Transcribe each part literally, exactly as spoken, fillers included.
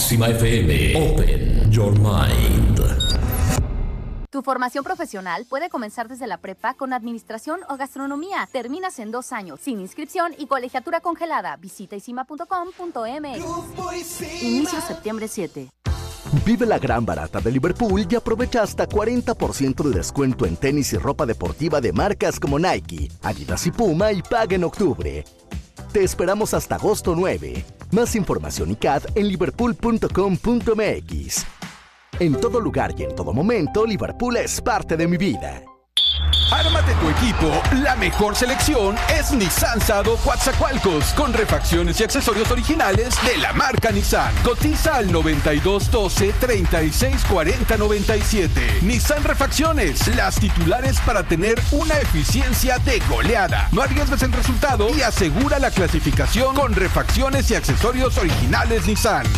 Máxima F M. Open your mind. Tu formación profesional puede comenzar desde la prepa con administración o gastronomía. Terminas en dos años, sin inscripción y colegiatura congelada. Visita isima punto com punto m x. Inicio septiembre siete. Vive la gran barata de Liverpool y aprovecha hasta cuarenta por ciento de descuento en tenis y ropa deportiva de marcas como Nike, Adidas y Puma y paga en octubre. Te esperamos hasta agosto nueve. Más información y C A D en liverpool punto com punto m x. En todo lugar y en todo momento, Liverpool es parte de mi vida. Ármate tu equipo, la mejor selección es Nissan Sado Coatzacoalcos, con refacciones y accesorios originales de la marca Nissan. Cotiza al noventa y dos doce, treinta y seis cuarenta noventa y siete. Nissan Refacciones, las titulares para tener una eficiencia de goleada. No arriesgues el resultado y asegura la clasificación con refacciones y accesorios originales Nissan.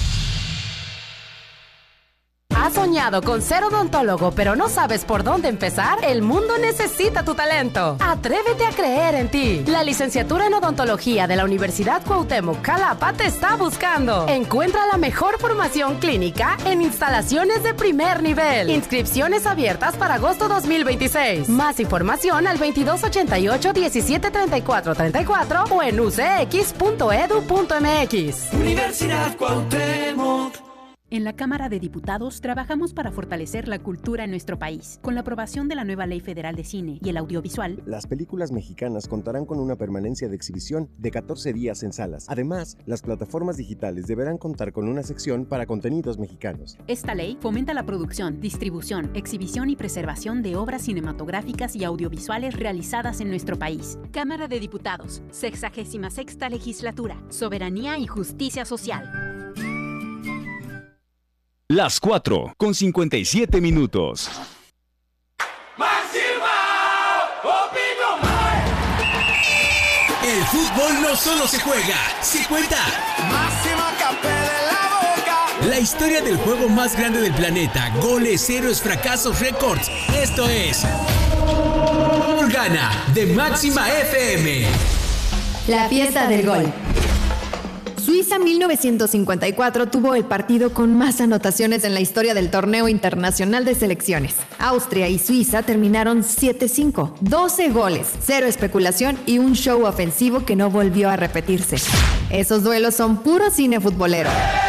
¿Has soñado con ser odontólogo pero no sabes por dónde empezar? El mundo necesita tu talento. Atrévete a creer en ti. La licenciatura en odontología de la Universidad Cuauhtémoc Xalapa te está buscando. Encuentra la mejor formación clínica en instalaciones de primer nivel. Inscripciones abiertas para agosto dos mil veintiséis. Más información al veintidós ochenta y ocho, diecisiete treinta y cuatro treinta y cuatro o en u c x punto e d u punto m x. Universidad Cuauhtémoc. En la Cámara de Diputados trabajamos para fortalecer la cultura en nuestro país. Con la aprobación de la nueva Ley Federal de Cine y el Audiovisual, las películas mexicanas contarán con una permanencia de exhibición de catorce días en salas. Además, las plataformas digitales deberán contar con una sección para contenidos mexicanos. Esta ley fomenta la producción, distribución, exhibición y preservación de obras cinematográficas y audiovisuales realizadas en nuestro país. Cámara de Diputados, sexagésima sexta Legislatura, Soberanía y Justicia Social. Las cuatro con cincuenta y siete minutos. ¡Máxima Opinión! El fútbol no solo se juega, se cuenta. Máxima Capé de la boca. La historia del juego más grande del planeta. Goles, héroes, fracasos, récords. Esto es Gol Gana de Máxima F M. La fiesta del gol. Suiza mil novecientos cincuenta y cuatro tuvo el partido con más anotaciones en la historia del torneo internacional de selecciones. Austria y Suiza terminaron siete cinco, doce goles, cero especulación y un show ofensivo que no volvió a repetirse. Esos duelos son puro cine futbolero.